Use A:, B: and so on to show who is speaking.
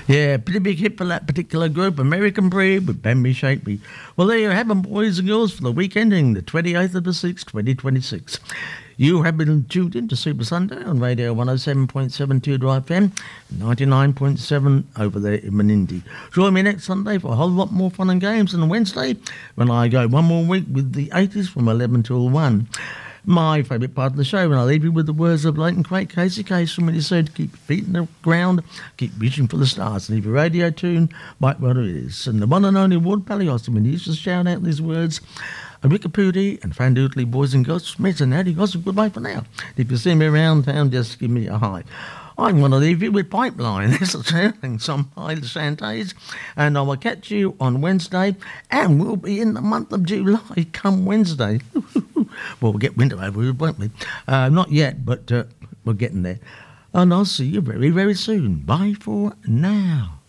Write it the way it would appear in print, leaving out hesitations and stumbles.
A: Yeah, pretty big hit for that particular group, American Breed with Bend Me Shake Me. Well, there you have them, boys and girls, for the week ending the 28th of the 6th, 2026. You have been tuned in to Super Sunday on Radio 107.72 Drive FM, 99.7 over there in Menindee. Join me next Sunday for a whole lot more fun and games, and on Wednesday when I go one more week with the 80s from 11 till 1. My favourite part of the show, and I'll leave you with the words of Leighton Craig, Casey Kasem, when he said, keep your feet in the ground, keep reaching for the stars, and leave your radio tune right where it is. And the one and only Ward Palios, when he used to shout out these words, a Wikipedia and Fan Doodly, boys and girls, mates and Natty Gossip, goodbye for now. If you see me around town, just give me a hi. I'm going to leave you with Pipeline. This is selling some Highland Shantays, and I will catch you on Wednesday, and we'll be in the month of July come Wednesday. Well, we'll get winter over it, won't we? Not yet, but we're getting there. And I'll see you very, very soon. Bye for now.